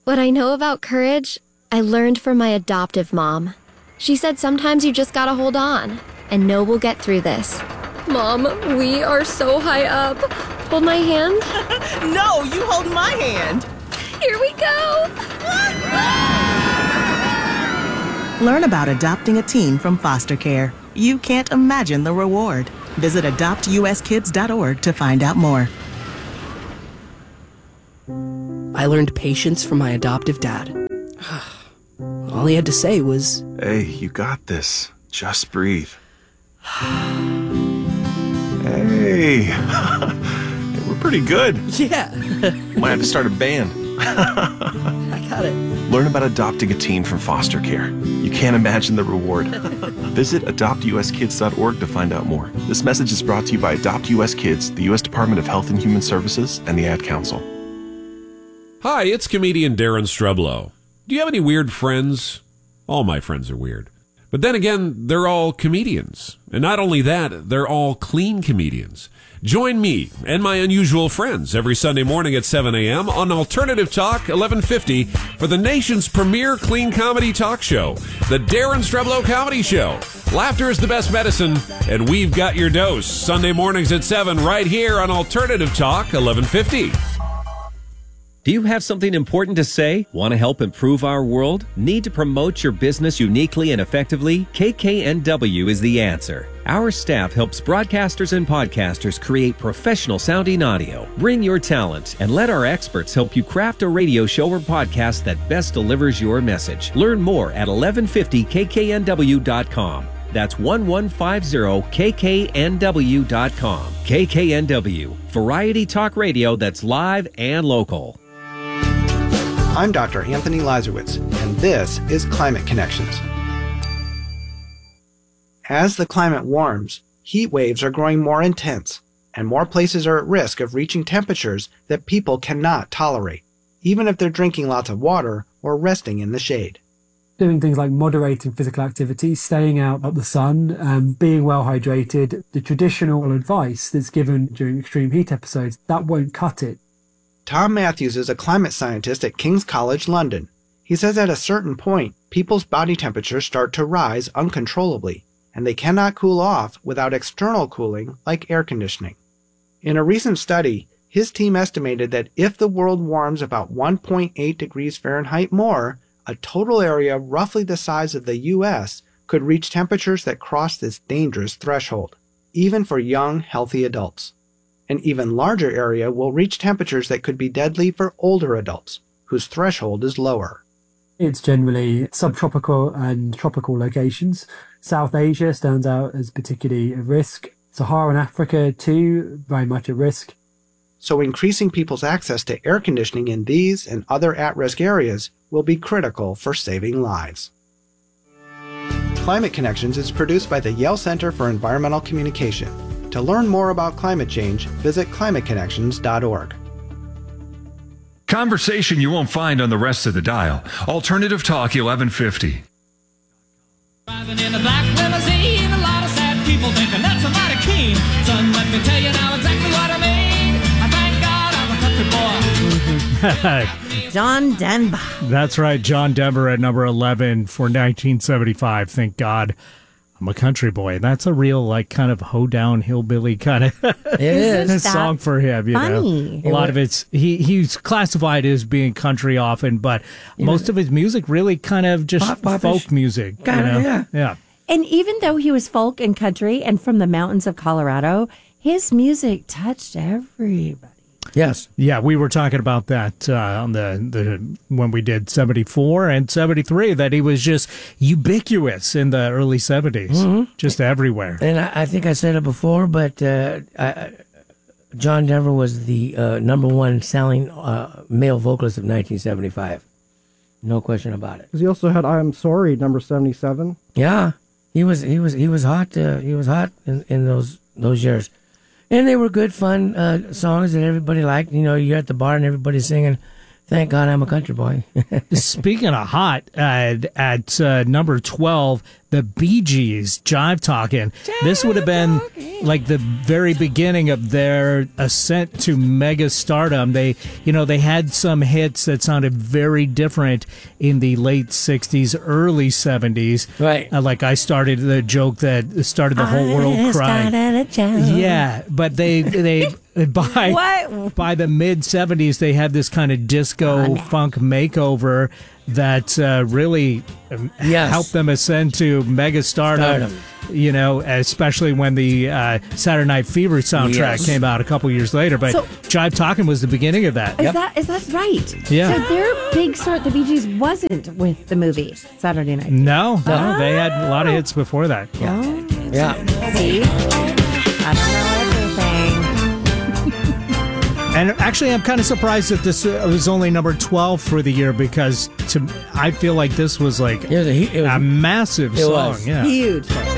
What I know about courage, I learned from my adoptive mom. She said sometimes you just gotta hold on, and know we'll get through this. Mom, we are so high up. Hold my hand. No, you hold my hand. Here we go. Learn about adopting a teen from foster care. You can't imagine the reward. Visit adoptuskids.org to find out more. I learned patience from my adoptive dad. All he had to say was, "Hey, you got this. Just breathe." Hey, we're pretty good. yeah, Might have to start a band. I got it. Learn about adopting a teen from foster care. You can't imagine the reward. Visit adoptuskids.org to find out more. This message is brought to you by Adopt US Kids, the U.S. Department of Health and Human Services, and the Ad Council. Hi, it's comedian Darren Streblow. Do you have any weird friends? All my friends are weird. But then again, they're all comedians. And not only that, they're all clean comedians. Join me and my unusual friends every Sunday morning at 7 a.m. on Alternative Talk 1150 for the nation's premier clean comedy talk show, The Darren Streblow Comedy Show. Laughter is the best medicine, and we've got your dose. Sunday mornings at 7 right here on Alternative Talk 1150. Do you have something important to say? Want to help improve our world? Need to promote your business uniquely and effectively? KKNW is the answer. Our staff helps broadcasters and podcasters create professional sounding audio. Bring your talent and let our experts help you craft a radio show or podcast that best delivers your message. Learn more at 1150kknw.com. That's 1150kknw.com. KKNW, variety talk radio that's live and local. I'm Dr. Anthony Lazarowitz, and this is Climate Connections. As the climate warms, heat waves are growing more intense, and more places are at risk of reaching temperatures that people cannot tolerate, even if they're drinking lots of water or resting in the shade. Doing things like moderating physical activity, staying out of the sun, being well hydrated, the traditional advice that's given during extreme heat episodes, that won't cut it. Tom Matthews is a climate scientist at King's College London. He says at a certain point, people's body temperatures start to rise uncontrollably, and they cannot cool off without external cooling like air conditioning. In a recent study, his team estimated that if the world warms about 1.8 degrees Fahrenheit more, a total area roughly the size of the U.S. could reach temperatures that cross this dangerous threshold, even for young, healthy adults. An even larger area will reach temperatures that could be deadly for older adults, whose threshold is lower. It's generally subtropical and tropical locations. South Asia stands out as particularly at risk. Saharan Africa, too, very much at risk. So increasing people's access to air conditioning in these and other at-risk areas will be critical for saving lives. Climate Connections is produced by the Yale Center for Environmental Communication. To learn more about climate change, visit climateconnections.org. Conversation you won't find on the rest of the dial. Alternative Talk 1150. Driving in a black limousine, a lot of sad people thinking that's a mighty keen. Son, let me tell you now exactly what I mean. I thank God I'm a country boy. John Denver. That's right, John Denver at number 11 for 1975. Thank God I'm a country boy. That's a real, like, kind of hoedown hillbilly kind of song for him, you know. A lot of it's, he's classified as being country often, but most of his music really kind of just folk music. Yeah. And even though he was folk and country and from the mountains of Colorado, his music touched everybody. Yes. Yeah, we were talking about that on the when we did 74 and 73, that he was just ubiquitous in the early 70s, just everywhere. And I think I said it before, but John Denver was the number one selling male vocalist of 1975. No question about it. Because he also had "I'm Sorry" number 77. Yeah, he was hot. He was hot in those years. And they were good, fun songs that everybody liked. You know, you're at the bar and everybody's singing Thank God I'm a country boy. Speaking of hot, at number 12, the Bee Gees, Jive Talkin'. This would have been like the very beginning of their ascent to mega stardom. They had some hits that sounded very different in the late 60s, early 70s. Right. Like I started the joke that started the whole world crying. Yeah, but they by the mid 70s they had this kind of disco funk makeover that really helped them ascend to mega stardom. You know, especially when the Saturday Night Fever soundtrack came out a couple years later. But Jive Talkin' was the beginning of that. Is that right? Yeah. So their big start, the Bee Gees, wasn't with the movie Saturday Night Fever. No, they had a lot of hits before that. Yeah. See? I don't know everything. And actually, I'm kind of surprised that this was only number 12 for the year because I feel like this was like it was a massive song. Was. Yeah. Huge.